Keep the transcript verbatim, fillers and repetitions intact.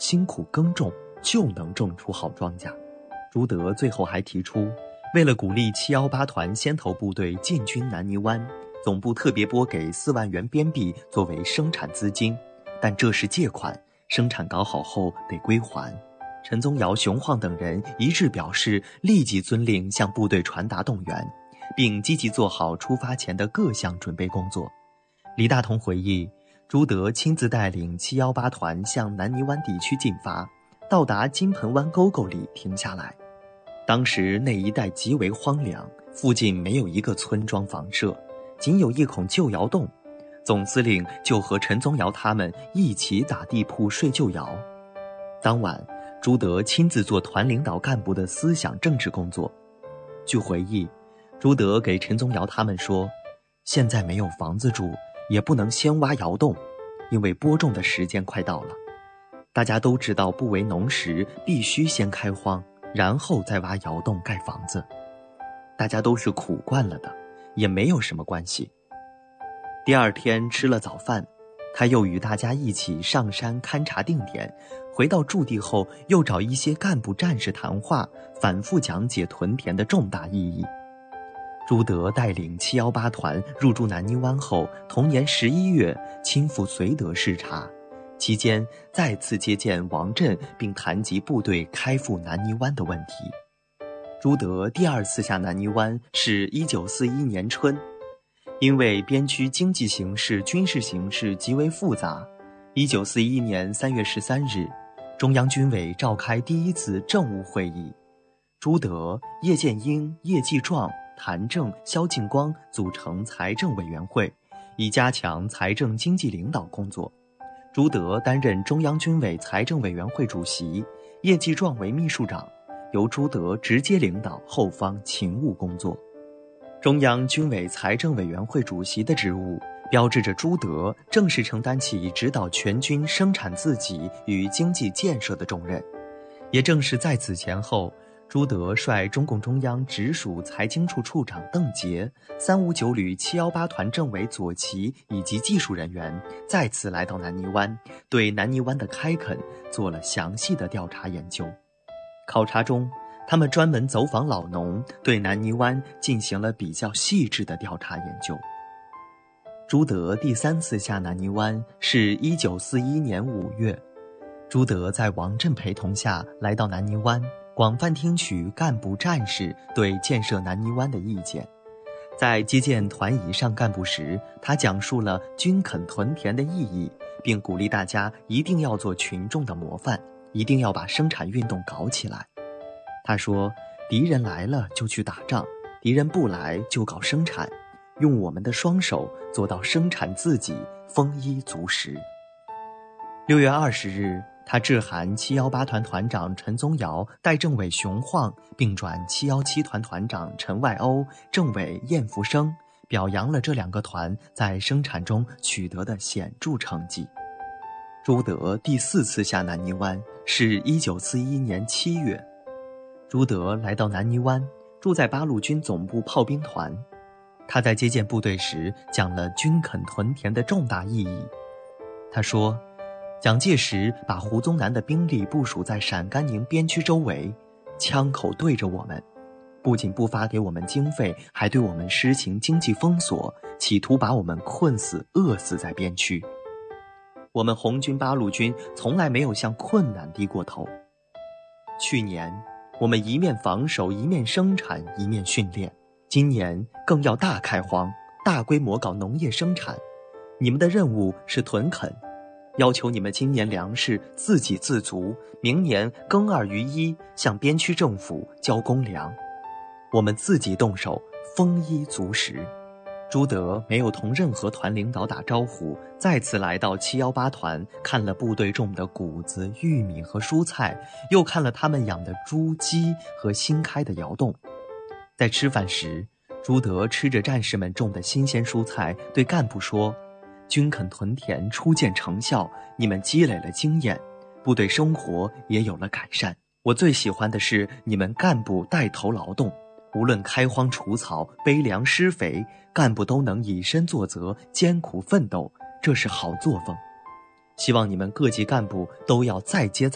辛苦耕种，就能种出好庄稼。朱德最后还提出，为了鼓励七一八团先头部队进军南泥湾，总部特别拨给四万元边币作为生产资金，但这是借款，生产搞好后得归还。陈宗尧、熊晃等人一致表示，立即遵令向部队传达动员，并积极做好出发前的各项准备工作。李大同回忆，朱德亲自带领七一八团向南泥湾地区进发，到达金盆湾沟沟里停下来。当时那一带极为荒凉，附近没有一个村庄房舍，仅有一孔旧窑洞。总司令就和陈宗尧他们一起打地铺睡旧窑。当晚，朱德亲自做团领导干部的思想政治工作。据回忆，朱德给陈宗尧他们说，现在没有房子住，也不能先挖窑洞，因为播种的时间快到了。大家都知道不为农时必须先开荒，然后再挖窑洞盖房子。大家都是苦惯了的，也没有什么关系。第二天吃了早饭，他又与大家一起上山勘察定点，回到驻地后又找一些干部战士谈话，反复讲解屯田的重大意义。朱德带领七一八团入驻南泥湾后，同年十一月亲赴绥德视察，期间再次接见王震，并谈及部队开赴南泥湾的问题。朱德第二次下南泥湾是一九四一年春，因为边区经济形势、军事形势极为复杂，一九四一年三月十三日，中央军委召开第一次政务会议，朱德、叶剑英、叶继壮、谭政、萧劲光组成财政委员会，以加强财政经济领导工作。朱德担任中央军委财政委员会主席，叶继壮为秘书长，由朱德直接领导后方勤务工作。中央军委财政委员会主席的职务，标志着朱德正式承担起指导全军生产自给与经济建设的重任。也正是在此前后，朱德率中共中央直属财经处处长邓杰、三五九旅七一八团政委左奇以及技术人员再次来到南泥湾，对南泥湾的开垦做了详细的调查研究。考察中，他们专门走访老农，对南泥湾进行了比较细致的调查研究。朱德第三次下南泥湾是一九四一年五月，朱德在王震陪同下来到南泥湾，广泛听取干部战士对建设南泥湾的意见。在接见团以上干部时，他讲述了军垦屯田的意义，并鼓励大家一定要做群众的模范，一定要把生产运动搞起来。他说，敌人来了就去打仗，敌人不来就搞生产，用我们的双手做到生产自己，丰衣足食。六月二十日，他致函七一八团团长陈宗尧、代政委熊晃，并转七一七团团长陈外欧、政委晏福生，表扬了这两个团在生产中取得的显著成绩。朱德第四次下南泥湾是一九四一年七月，朱德来到南泥湾，住在八路军总部炮兵团。他在接见部队时讲了军垦屯田的重大意义。他说，蒋介石把胡宗南的兵力部署在陕甘宁边区周围，枪口对着我们，不仅不发给我们经费，还对我们实行经济封锁，企图把我们困死、饿死在边区。我们红军八路军从来没有向困难低过头。去年我们一面防守，一面生产，一面训练，今年更要大开荒，大规模搞农业生产。你们的任务是屯垦，要求你们今年粮食自给自足，明年耕二余一，向边区政府交公粮。我们自己动手，丰衣足食。朱德没有同任何团领导打招呼，再次来到七一八团，看了部队种的谷子、玉米和蔬菜，又看了他们养的猪、鸡和新开的窑洞。在吃饭时，朱德吃着战士们种的新鲜蔬菜，对干部说，军垦屯田初见成效，你们积累了经验，部队生活也有了改善。我最喜欢的是你们干部带头劳动，无论开荒除草、背粮施肥，干部都能以身作则，艰苦奋斗，这是好作风。希望你们各级干部都要再接再